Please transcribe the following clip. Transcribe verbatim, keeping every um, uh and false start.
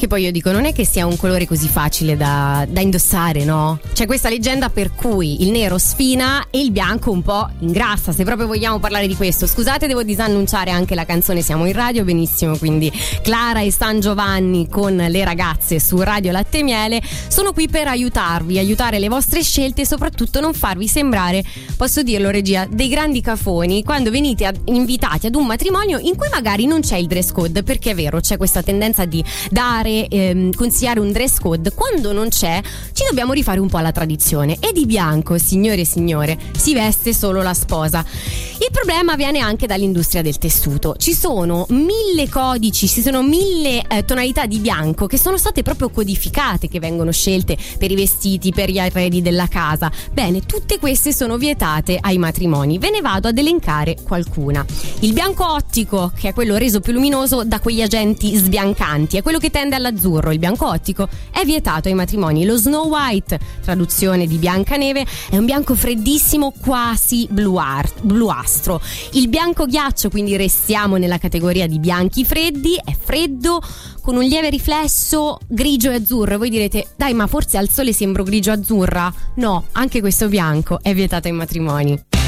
Che poi io dico, non è che sia un colore così facile da, da indossare, no? C'è questa leggenda per cui il nero sfina e il bianco un po' ingrassa, se proprio vogliamo parlare di questo. Scusate, devo disannunciare anche la canzone Siamo in radio, benissimo, quindi Clara e San Giovanni con le ragazze su Radio Latte e Miele sono qui per aiutarvi, aiutare le vostre scelte e soprattutto non farvi sembrare, posso dirlo regia, dei grandi cafoni quando venite ad, invitati ad un matrimonio in cui magari non c'è il dress code, perché è vero, c'è questa tendenza di dare, ehm, consigliare un dress code. Quando non c'è ci dobbiamo rifare un po' alla tradizione e di bianco, signore e signore, si veste solo la sposa. Il problema viene anche dall'industria del tessuto. Ci sono mille codici, ci sono mille eh, tonalità di bianco che sono state proprio codificate, che vengono scelte per i vestiti, per gli arredi della casa. Bene, tutte queste sono vietate ai matrimoni. Ve ne vado ad elencare qualcuna. Il bianco ottico, che è quello reso più luminoso da quegli agenti sbiancanti, è quello che tende all'azzurro. Il bianco ottico è vietato ai matrimoni. Lo Snow White, traduzione di Biancaneve, è un bianco freddissimo, quasi bluar- bluastro. Il bianco ghiaccio, quindi restiamo nella categoria di bianchi freddi, è freddo con un lieve riflesso grigio e azzurro. E voi direte, dai, ma forse al sole sembro grigio azzurra? No, anche questo bianco è vietato ai matrimoni.